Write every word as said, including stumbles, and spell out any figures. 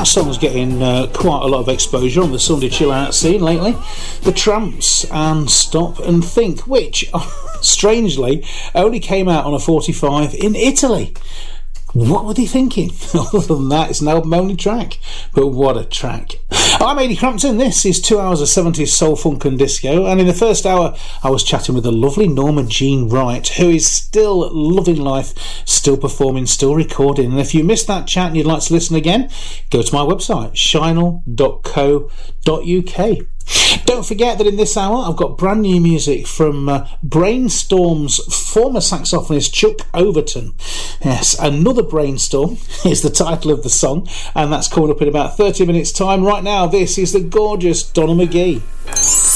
That song's getting uh, quite a lot of exposure on the Sunday chill out scene lately. The Tramps and Stop and Think, which, strangely, only came out on a forty-five in Italy. What were they thinking? Other than that, it's an album-only track. But what a track. I'm Ady Crampton. This is two hours of seventies soul, funk and disco. And in the first hour, I was chatting with the lovely Norma Jean Wright, who is still loving life, still performing, still recording. And if you missed that chat and you'd like to listen again, go to my website, shinel dot co dot uk. Don't forget that in this hour I've got brand new music from uh, Brainstorm's former saxophonist Chuck Overton. Yes, Another Brainstorm is the title of the song, and that's coming up in about thirty minutes time. Right now, this is the gorgeous Donna McGee.